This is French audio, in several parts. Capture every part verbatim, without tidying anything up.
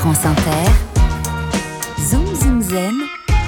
France Inter, Zoom Zoom Zen,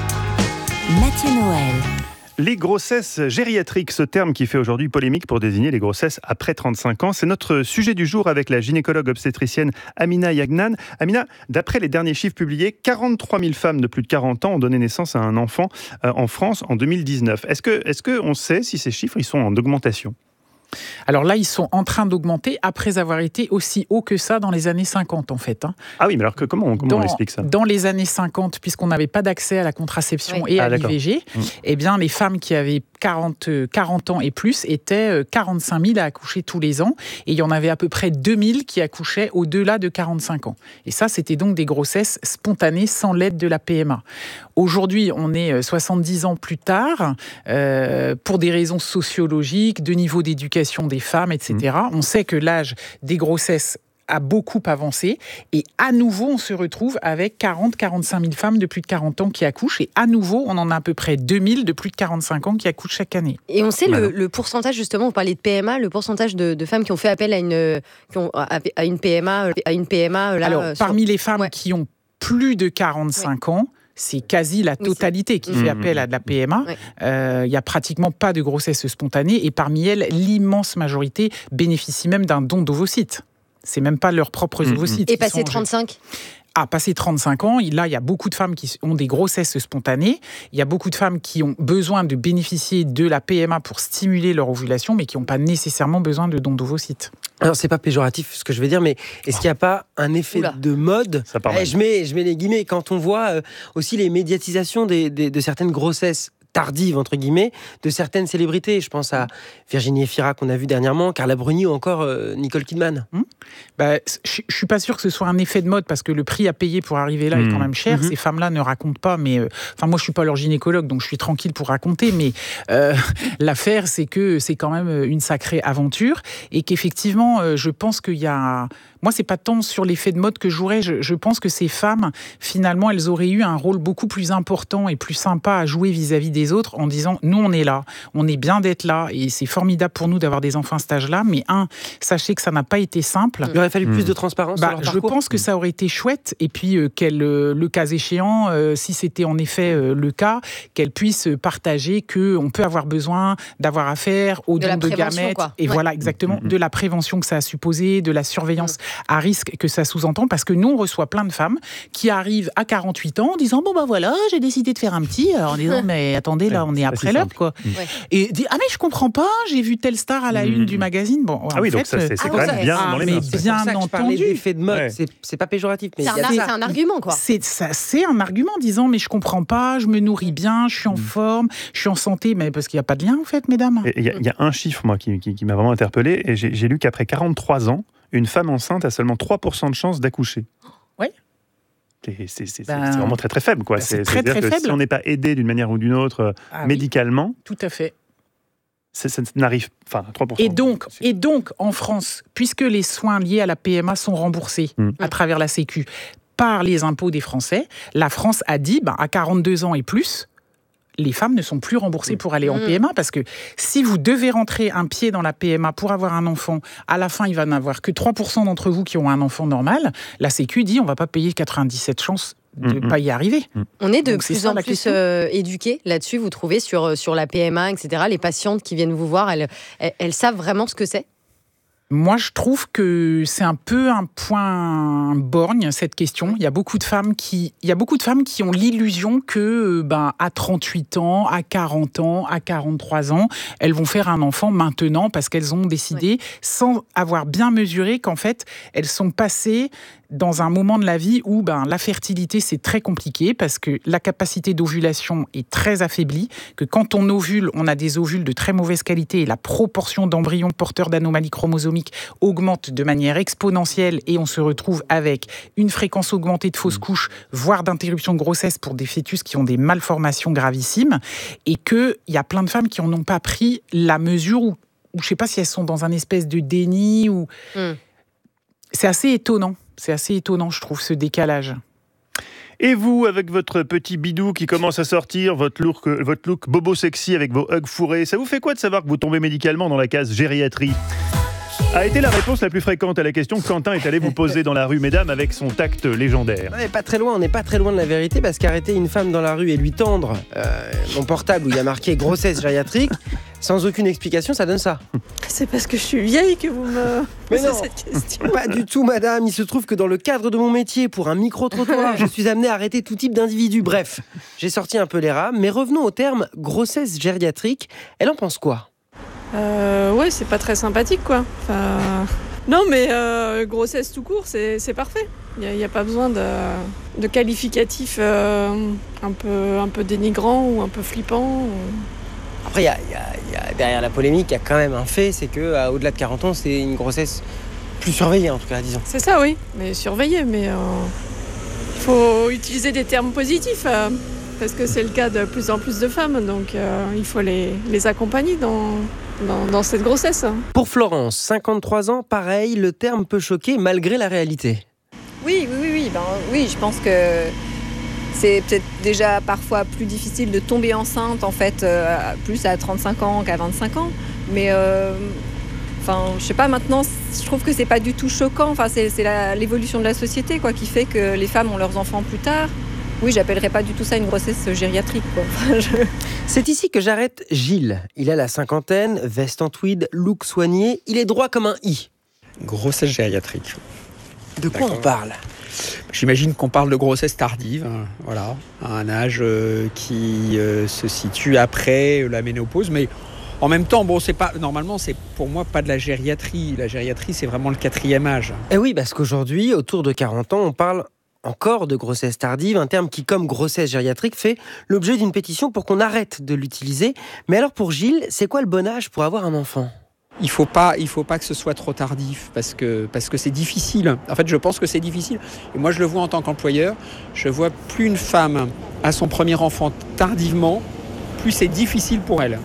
Mathieu Noël. Les grossesses gériatriques, ce terme qui fait aujourd'hui polémique pour désigner les grossesses après trente-cinq ans, c'est notre sujet du jour avec la gynécologue obstétricienne Amina Yagnan. Amina, d'après les derniers chiffres publiés, quarante-trois mille femmes de plus de quarante ans ont donné naissance à un enfant euh, en France en deux mille dix-neuf. Est-ce que, est-ce qu'on sait si ces chiffres ils sont en augmentation ? Alors là, ils sont en train d'augmenter après avoir été aussi haut que ça dans les années cinquante, en fait. Hein. Ah oui, mais alors que, comment, comment dans, on explique ça ? Dans les années cinquante, puisqu'on n'avait pas d'accès à la contraception oui. et à ah, l'I V G, mmh. eh bien, les femmes qui avaient quarante, quarante ans et plus étaient quarante-cinq mille à accoucher tous les ans. Et il y en avait à peu près deux mille qui accouchaient au-delà de quarante-cinq ans. Et ça, c'était donc des grossesses spontanées sans l'aide de la P M A. Aujourd'hui, on est soixante-dix ans plus tard, euh, pour des raisons sociologiques, de niveau d'éducation des femmes, et cetera. Mmh. On sait que l'âge des grossesses a beaucoup avancé et à nouveau on se retrouve avec quarante à quarante-cinq mille femmes de plus de quarante ans qui accouchent et à nouveau on en a à peu près deux mille de plus de quarante-cinq ans qui accouchent chaque année. Et on sait le, le pourcentage, justement, on parlait de P M A, le pourcentage de, de femmes qui ont fait appel à une, qui ont, à une P M A, à une P M A là, Alors euh, parmi sur... les femmes ouais. qui ont plus de quarante-cinq ouais. ans, c'est quasi la totalité oui, qui mmh. fait appel à de la P M A. Il oui. euh, n'y a pratiquement pas de grossesse spontanée et parmi elles, l'immense majorité bénéficie même d'un don d'ovocytes. C'est même pas leurs propres mmh. ovocytes. Et passé trente-cinq ? Ah, passé trente-cinq ans, là, il y a beaucoup de femmes qui ont des grossesses spontanées. Il y a beaucoup de femmes qui ont besoin de bénéficier de la P M A pour stimuler leur ovulation, mais qui n'ont pas nécessairement besoin de dons d'ovocytes. Alors, c'est pas péjoratif ce que je veux dire, mais est-ce qu'il n'y a pas un effet Oula. de mode ? eh, je, mets, je mets les guillemets. Quand on voit euh, aussi les médiatisations des, des, de certaines grossesses tardive, entre guillemets, de certaines célébrités. Je pense à Virginie Efira qu'on a vu dernièrement, Carla Bruni ou encore euh, Nicole Kidman. Mmh. Bah, je ne suis pas sûr que ce soit un effet de mode parce que le prix à payer pour arriver là mmh. est quand même cher. Mmh. Ces femmes-là ne racontent pas, mais... Euh, enfin, moi, je ne suis pas leur gynécologue, donc je suis tranquille pour raconter, mais euh, l'affaire, c'est que c'est quand même une sacrée aventure et qu'effectivement, euh, je pense qu'il y a... Moi, c'est pas tant sur l'effet de mode que je jouerais. Je, je pense que ces femmes, finalement, elles auraient eu un rôle beaucoup plus important et plus sympa à jouer vis-à-vis des autres en disant, nous, on est là, on est bien d'être là et c'est formidable pour nous d'avoir des enfants à cet âge-là. Mais un, sachez que ça n'a pas été simple. Il aurait fallu mmh. plus de transparence bah, sur leur Je parcours. pense que ça aurait été chouette et puis euh, qu'elle, euh, le cas échéant, euh, si c'était en effet euh, le cas, qu'elle puisse partager qu'on peut avoir besoin d'avoir affaire aux dons de gamètes. Quoi. Et ouais. voilà, exactement, mmh. de la prévention que ça a supposé, de la surveillance mmh. à risque que ça sous-entend, parce que nous, on reçoit plein de femmes qui arrivent à quarante-huit ans en disant, bon ben voilà, j'ai décidé de faire un petit, alors en disant, mais attendez, là, on est après l'heure, quoi. Ouais. Et dit, ah mais je comprends pas, j'ai vu telle star à la une mmh. du magazine. Bon, ah oui, fait, donc ça, c'est, c'est ah, quand même bien ah, dans les mais mains. Bien c'est entendu. D'effet de mode, ouais. c'est, c'est pas péjoratif. Mais c'est, un, c'est un argument, quoi. C'est, ça, c'est un argument disant, mais je comprends pas, je me nourris bien, je suis en mmh. forme, je suis en santé, mais parce qu'il n'y a pas de lien, en fait, mesdames. Il y, y a un chiffre, moi, qui, qui, qui m'a vraiment interpellé, et j'ai, j'ai lu qu'après quarante-trois ans, une femme enceinte a seulement trois pour cent de chances d'accoucher. Oui. C'est, c'est, c'est, ben, c'est vraiment très très faible. Quoi. Ben, c'est, c'est très, très que faible. Si on n'est pas aidé d'une manière ou d'une autre ah, médicalement, oui. Tout à fait. Ça, ça n'arrive pas à trois pour cent. Et donc, et donc, en France, puisque les soins liés à la P M A sont remboursés mmh. à travers la Sécu par les impôts des Français, la France a dit, ben, à quarante-deux ans et plus, les femmes ne sont plus remboursées pour aller en P M A parce que si vous devez rentrer un pied dans la P M A pour avoir un enfant, à la fin, il va n'y avoir que trois pour cent d'entre vous qui ont un enfant normal. La Sécu dit on ne va pas payer quatre-vingt-dix-sept chances de ne mmh. pas y arriver. Mmh. On est de Donc, plus en plus euh, éduqués là-dessus, vous trouvez, sur, sur la P M A, et cetera. Les patientes qui viennent vous voir, elles, elles, elles savent vraiment ce que c'est ? Moi, je trouve que c'est un peu un point borgne, cette question. Il y a beaucoup de femmes qui, il y a beaucoup de femmes qui ont l'illusion que, ben, à trente-huit ans, à quarante ans, à quarante-trois ans, elles vont faire un enfant maintenant parce qu'elles ont décidé, ouais. sans avoir bien mesuré qu'en fait, elles sont passées dans un moment de la vie où ben, la fertilité, c'est très compliqué parce que la capacité d'ovulation est très affaiblie, que quand on ovule, on a des ovules de très mauvaise qualité et la proportion d'embryons porteurs d'anomalies chromosomiques augmente de manière exponentielle et on se retrouve avec une fréquence augmentée de fausses couches, voire d'interruption de grossesse pour des fœtus qui ont des malformations gravissimes et qu'il y a plein de femmes qui n'en ont pas pris la mesure ou, ou je ne sais pas si elles sont dans un espèce de déni ou... Mm. C'est assez étonnant. C'est assez étonnant, je trouve, ce décalage. Et vous, avec votre petit bidou qui commence à sortir, votre look, votre look bobo sexy avec vos hugs fourrés, ça vous fait quoi de savoir que vous tombez médicalement dans la case gériatrie ? A été la réponse la plus fréquente à la question que Quentin est allé vous poser dans la rue, mesdames, avec son tact légendaire. On n'est pas très loin, on n'est pas très loin de la vérité, parce qu'arrêter une femme dans la rue et lui tendre euh, mon portable où il y a marqué grossesse gériatrique, sans aucune explication, ça donne ça. C'est parce que je suis vieille que vous me Mais posez non, cette question. Pas du tout, madame. Il se trouve que dans le cadre de mon métier, pour un micro-trottoir, je suis amené à arrêter tout type d'individu. Bref, j'ai sorti un peu les rames, mais revenons au terme grossesse gériatrique. Elle en pense quoi ? Euh, ouais, c'est pas très sympathique, quoi. Enfin... Non, mais euh, grossesse tout court, c'est, c'est parfait. Il n'y a, a pas besoin de, de qualificatifs euh, un, peu, un peu dénigrants ou un peu flippants. Ou... Après, y a, y a, y a, derrière la polémique, il y a quand même un fait, c'est qu'au-delà de quarante ans, c'est une grossesse plus surveillée, en tout cas, disons. C'est ça, oui, mais surveillée. Mais il euh, faut utiliser des termes positifs, euh, parce que c'est le cas de plus en plus de femmes. Donc, euh, il faut les, les accompagner dans... Dans, dans cette grossesse. Pour Florence, cinquante-trois ans, pareil, le terme peut choquer malgré la réalité. Oui, oui, oui, oui. Ben, oui, je pense que c'est peut-être déjà parfois plus difficile de tomber enceinte, en fait, euh, plus à trente-cinq ans qu'à vingt-cinq ans. Mais, euh, enfin, je sais pas, maintenant, je trouve que c'est pas du tout choquant. Enfin, c'est, c'est la, l'évolution de la société, quoi, qui fait que les femmes ont leurs enfants plus tard. Oui, j'appellerais pas du tout ça une grossesse gériatrique, quoi. Enfin, je... C'est ici que j'arrête Gilles. Il a la cinquantaine, veste en tweed, look soigné. Il est droit comme un i. Grossesse gériatrique. De quoi D'accord. on parle ? J'imagine qu'on parle de grossesse tardive, hein, voilà, à un âge euh, qui euh, se situe après la ménopause, mais en même temps, bon, c'est pas normalement, c'est pour moi pas de la gériatrie. La gériatrie, c'est vraiment le quatrième âge. Eh oui, parce qu'aujourd'hui, autour de quarante ans, on parle encore de grossesse tardive, un terme qui, comme grossesse gériatrique, fait l'objet d'une pétition pour qu'on arrête de l'utiliser. Mais alors pour Gilles, c'est quoi le bon âge pour avoir un enfant ? Il faut pas, il faut pas que ce soit trop tardif parce que parce que c'est difficile. En fait, je pense que c'est difficile. Et moi, je le vois en tant qu'employeur. Je vois plus une femme a son premier enfant tardivement, plus c'est difficile pour elle.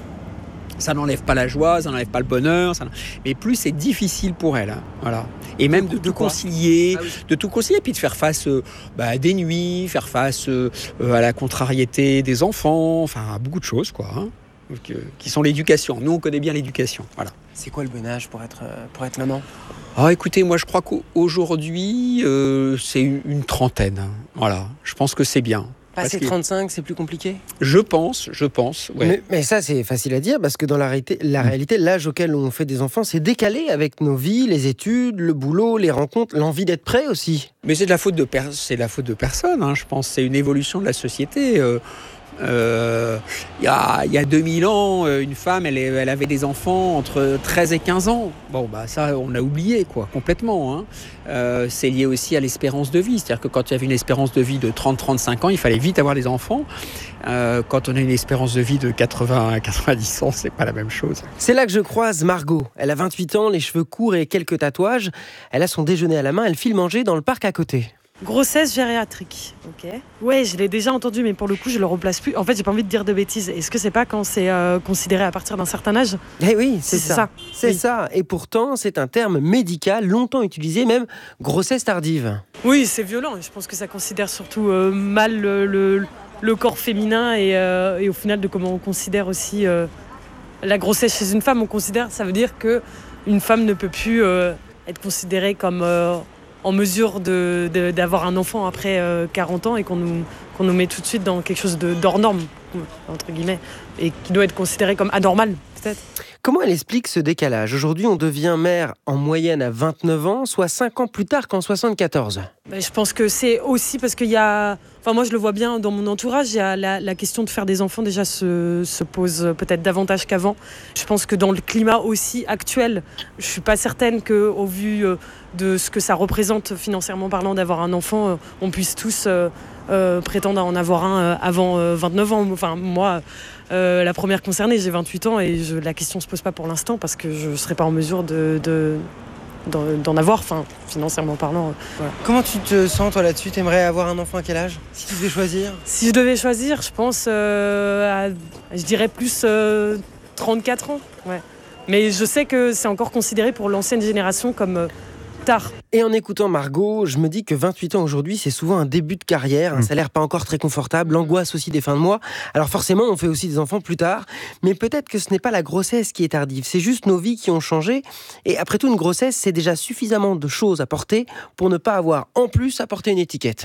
Ça n'enlève pas la joie, ça n'enlève pas le bonheur, ça mais plus c'est difficile pour elle. Hein, voilà. Et même de, de tout concilier, ah oui. de tout concilier, puis de faire face euh, bah, à des nuits, faire face euh, à la contrariété des enfants, enfin à beaucoup de choses, quoi. Hein, qui, qui sont l'éducation. Nous, on connaît bien l'éducation. Voilà. C'est quoi le bon âge pour être, pour être maman ? Ah, écoutez, moi, je crois qu'aujourd'hui, euh, c'est une, une trentaine. Hein, voilà. Je pense que c'est bien. Passer trente-cinq, c'est plus compliqué ? Je pense, je pense, ouais. Mais, mais ça, c'est facile à dire, parce que dans la réalité, la réalité, l'âge auquel on fait des enfants, c'est décalé avec nos vies, les études, le boulot, les rencontres, l'envie d'être prêt aussi. Mais c'est de la faute de, per- c'est de la faute de personne, hein, je pense. C'est une évolution de la société. Euh, euh, y a, y a deux mille ans, une femme, elle, elle avait des enfants entre treize et quinze ans. Bon, bah ça, on a oublié, quoi, complètement. Hein. Euh, c'est lié aussi à l'espérance de vie. C'est-à-dire que quand il y avait une espérance de vie de trente à trente-cinq ans, il fallait vite avoir des enfants. Euh, quand on a une espérance de vie de quatre-vingts à quatre-vingt-dix ans, c'est pas la même chose. C'est là que je croise Margot. Elle a vingt-huit ans, les cheveux courts et quelques tatouages. Elle a son déjeuner à la main, elle file manger dans le parc à côté. Grossesse gériatrique. Ok. Ouais, je l'ai déjà entendu, mais pour le coup, je le replace plus. En fait, j'ai pas envie de dire de bêtises. Est-ce que c'est pas quand c'est euh, considéré à partir d'un certain âge ? Eh oui, c'est, c'est ça. ça. C'est oui. ça. Et pourtant, c'est un terme médical longtemps utilisé, même grossesse tardive. Oui, c'est violent. Je pense que ça considère surtout euh, mal le, le, le corps féminin et, euh, et au final de comment on considère aussi euh, la grossesse chez une femme. On considère, ça veut dire que une femme ne peut plus euh, être considérée comme euh, en mesure de, de, d'avoir un enfant après euh, quarante ans et qu'on nous, qu'on nous met tout de suite dans quelque chose de, d'hors norme, entre guillemets, et qui doit être considéré comme anormal, peut-être. Comment elle explique ce décalage ? Aujourd'hui, on devient mère en moyenne à vingt-neuf ans, soit cinq ans plus tard qu'en soixante-quatorze. Ben, je pense que c'est aussi parce qu'il y a... Enfin, moi, je le vois bien dans mon entourage, il y a la, la question de faire des enfants déjà se, se pose peut-être davantage qu'avant. Je pense que dans le climat aussi actuel, je ne suis pas certaine qu'au vu de ce que ça représente financièrement parlant d'avoir un enfant, on puisse tous euh, euh, prétendre à en avoir un avant euh, vingt-neuf ans. Enfin, moi, euh, la première concernée, j'ai vingt-huit ans et je, la question ne se pose pas pour l'instant parce que je ne serai pas en mesure de... de D'en, d'en avoir, enfin, financièrement parlant. Voilà. Comment tu te sens, toi, là-dessus ? T'aimerais avoir un enfant à quel âge ? Si tu devais choisir ? Si je devais choisir, je pense euh, à, je dirais plus euh, trente-quatre ans. Ouais. Mais je sais que c'est encore considéré pour l'ancienne génération comme, tard. Et en écoutant Margot, je me dis que vingt-huit ans aujourd'hui, c'est souvent un début de carrière, un Mmh. salaire pas encore très confortable, l'angoisse aussi des fins de mois. Alors forcément, on fait aussi des enfants plus tard, mais peut-être que ce n'est pas la grossesse qui est tardive, c'est juste nos vies qui ont changé. Et après tout, une grossesse, c'est déjà suffisamment de choses à porter pour ne pas avoir en plus à porter une étiquette.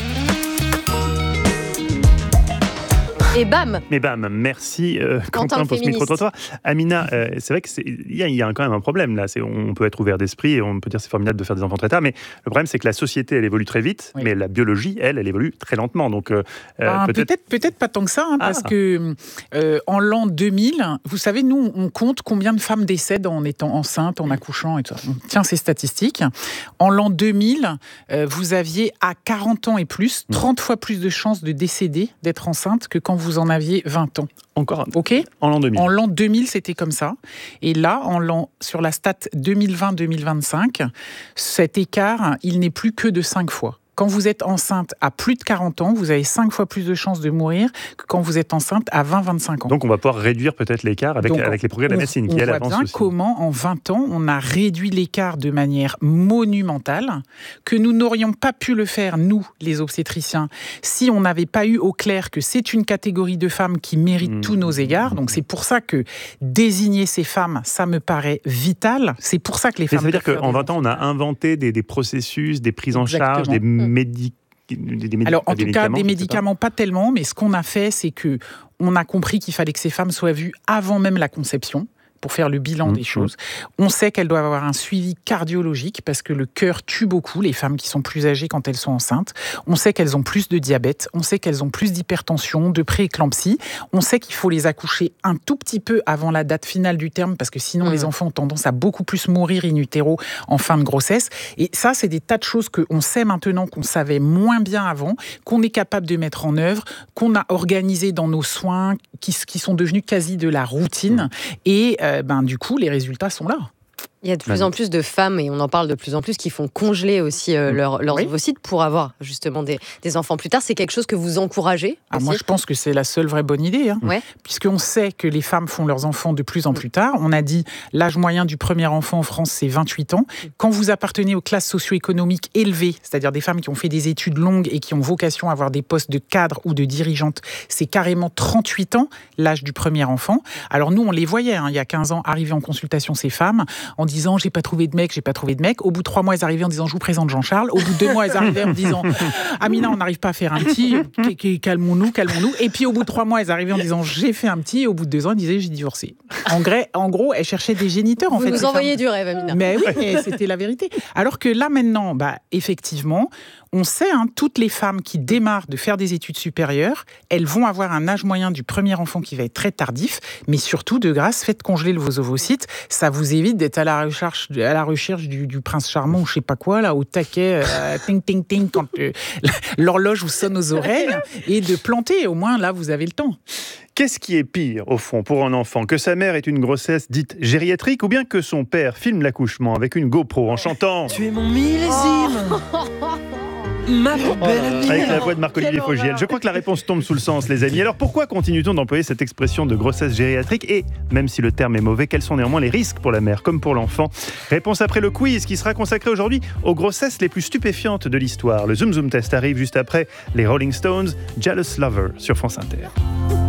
Et bam. Mais bam, merci euh, En tant Quentin que pour ce féministe. micro-trottoir. Amina, euh, c'est vrai qu'il y, y a quand même un problème là. C'est, on peut être ouvert d'esprit et on peut dire c'est formidable de faire des enfants très tard, mais le problème c'est que la société elle évolue très vite, Oui. mais la biologie elle, elle évolue très lentement. Donc euh, Ah, peut-être... peut-être, peut-être pas tant que ça, hein, Ah. parce que euh, en l'an deux mille, vous savez, nous, on compte combien de femmes décèdent en étant enceintes, en accouchant et tout ça. On tient ces statistiques. En l'an deux mille, euh, vous aviez à quarante ans et plus, trente fois plus de chances de décéder, d'être enceinte, que quand vous en aviez vingt ans. Encore Ok ? en l'an deux mille. En l'an deux mille, c'était comme ça. Et là, en l'an, sur la stat deux mille vingt deux mille vingt-cinq, cet écart, il n'est plus que de cinq fois. Quand vous êtes enceinte à plus de quarante ans, vous avez cinq fois plus de chances de mourir que quand vous êtes enceinte à vingt à vingt-cinq ans. Donc on va pouvoir réduire peut-être l'écart avec, Donc, avec les progrès de la on- médecine on qui elle voit avance bien aussi. comment, en vingt ans, on a réduit l'écart de manière monumentale, que nous n'aurions pas pu le faire, nous, les obstétriciens, si on n'avait pas eu au clair que c'est une catégorie de femmes qui mérite Mmh. tous nos égards. Donc c'est pour ça que désigner ces femmes, ça me paraît vital. C'est pour ça que les Mais femmes... ça veut dire peuvent faire qu'en des vingt ans, on a inventé des, des processus, des prises en charge, des Exactement. médicaments. Des médic- Alors, en des tout cas, des je sais pas. médicaments, pas tellement, mais ce qu'on a fait, c'est que on a compris qu'il fallait que ces femmes soient vues avant même la conception, pour faire le bilan Mmh, des choses. On sait qu'elles doivent avoir un suivi cardiologique, parce que le cœur tue beaucoup les femmes qui sont plus âgées quand elles sont enceintes. On sait qu'elles ont plus de diabète, on sait qu'elles ont plus d'hypertension, de prééclampsie. On sait qu'il faut les accoucher un tout petit peu avant la date finale du terme, parce que sinon Mmh. les enfants ont tendance à beaucoup plus mourir in utero en fin de grossesse. Et ça, c'est des tas de choses qu'on sait maintenant, qu'on savait moins bien avant, qu'on est capable de mettre en œuvre, qu'on a organisé dans nos soins, qui, qui sont devenus quasi de la routine. Et euh, ben, du coup, les résultats sont là. Il y a de plus en plus de femmes, et on en parle de plus en plus, qui font congeler aussi euh, leur, leurs Oui. ovocytes pour avoir justement des, des enfants plus tard. C'est quelque chose que vous encouragez Ah, aussi moi, je pense que c'est la seule vraie bonne idée. Hein. Ouais. Puisqu'on sait que les femmes font leurs enfants de plus en plus tard. On a dit l'âge moyen du premier enfant en France, c'est vingt-huit ans. Quand vous appartenez aux classes socio-économiques élevées, c'est-à-dire des femmes qui ont fait des études longues et qui ont vocation à avoir des postes de cadre ou de dirigeante, c'est carrément trente-huit ans, l'âge du premier enfant. Alors nous, on les voyait, hein, il y a quinze ans, arriver en consultation ces femmes, en disant « j'ai pas trouvé de mec, j'ai pas trouvé de mec ». Au bout de trois mois, elles arrivaient en disant « je vous présente Jean-Charles ». Au bout de deux mois, elles arrivaient en disant « Amina, on n'arrive pas à faire un petit, Qu- qu- calmons-nous, calmons-nous ». Et puis au bout de trois mois, elles arrivaient en disant « j'ai fait un petit ». Et au bout de deux ans, elles disaient « j'ai divorcé ». En, gré- en gros, elles cherchaient des géniteurs. En Vous fait, nous ces envoyez femmes. du rêve, Amina. Mais oui, mais c'était la vérité. Alors que là, maintenant, bah, effectivement, on sait, hein, toutes les femmes qui démarrent de faire des études supérieures, elles vont avoir un âge moyen du premier enfant qui va être très tardif, mais surtout, de grâce, faites congeler vos ovocytes. Ça vous évite d'être à la recherche, à la recherche du, du prince charmant ou je sais pas quoi, là, au taquet, euh, ting, ting, ting, quand euh, l'horloge vous sonne aux oreilles, et de planter. Au moins, là, vous avez le temps. Qu'est-ce qui est pire, au fond, pour un enfant ? Que sa mère ait une grossesse dite gériatrique ou bien que son père filme l'accouchement avec une GoPro en chantant Tu es mon millésime Ma plus belle amie. avec la voix de Marc-Olivier Fogiel. Je crois que la réponse tombe sous le sens, les amis. Alors pourquoi continue-t-on d'employer cette expression de grossesse gériatrique ? Et, même si le terme est mauvais, quels sont néanmoins les risques pour la mère comme pour l'enfant ? Réponse après le quiz qui sera consacré aujourd'hui aux grossesses les plus stupéfiantes de l'histoire. Le Zoom Zoom Test arrive juste après les Rolling Stones, Jealous Lover sur France Inter.